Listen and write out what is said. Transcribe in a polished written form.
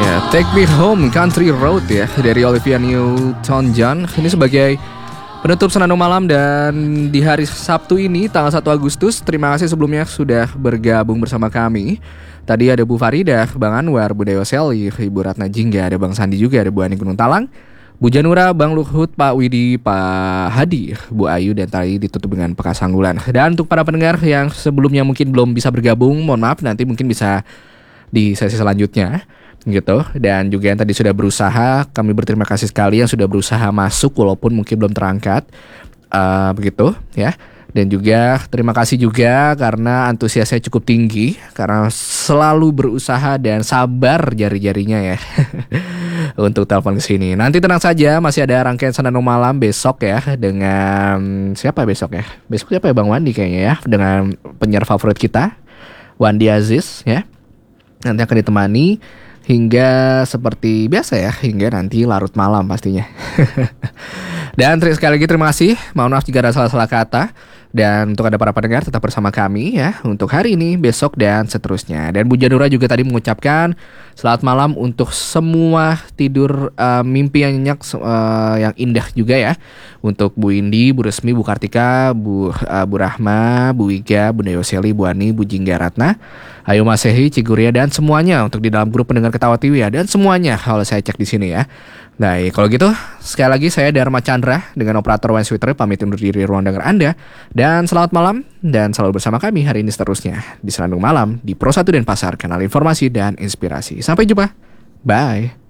Ya, Take Me Home Country Road ya dari Olivia Newton-John. Ini sebagai penutup Senandung Malam dan di hari Sabtu ini tanggal 1 Agustus. Terima kasih sebelumnya sudah bergabung bersama kami. Tadi ada Bu Farida, Bang Anwar, Bu Dewa Seli, Ibu Ratna Jingga, ada Bang Sandi juga, ada Bu Ani Gunung Talang, Bu Janura, Bang Luhut, Pak Widi, Pak Hadi, Bu Ayu, dan tadi ditutup dengan Peka Sanggulan. Dan untuk para pendengar yang sebelumnya mungkin belum bisa bergabung, mohon maaf, nanti mungkin bisa di sesi selanjutnya gitu. Dan juga yang tadi sudah berusaha, kami berterima kasih sekali yang sudah berusaha masuk walaupun mungkin belum terangkat, begitu ya. Dan juga terima kasih juga karena antusiasnya cukup tinggi, karena selalu berusaha dan sabar jari-jarinya ya untuk telepon ke sini. Nanti tenang saja, masih ada rangkaian Senandung Malam besok ya, dengan siapa besok ya? Besok siapa ya, Bang Wandi kayaknya ya, dengan penyiar favorit kita, Wandi Aziz ya. Nanti akan ditemani hingga seperti biasa ya, hingga nanti larut malam pastinya. Dan sekali lagi terima kasih. Mohon maaf jika ada salah-salah kata. Dan untuk ada para pendengar tetap bersama kami ya, untuk hari ini, besok, dan seterusnya. Dan Bu Janura juga tadi mengucapkan selamat malam untuk semua tidur mimpi yang nyenyak, yang indah juga ya. Untuk Bu Indi, Bu Resmi, Bu Kartika, Bu Rahma, Bu Wiga, Bu Nayoseli, Bu Ani, Bu Jingga Ratna, Ayu Masehi, Ciguria, dan semuanya untuk di dalam grup pendengar Ketawa TV ya. Dan semuanya kalau saya cek di sini ya. Baik, kalau gitu sekali lagi saya Dharma Chandra dengan operator One Twitter pamit undur diri ruang dengar Anda. Dan selamat malam dan selalu bersama kami hari ini seterusnya di Senandung Malam di Pro 1 Denpasar, kanal informasi dan inspirasi. Sampai jumpa. Bye.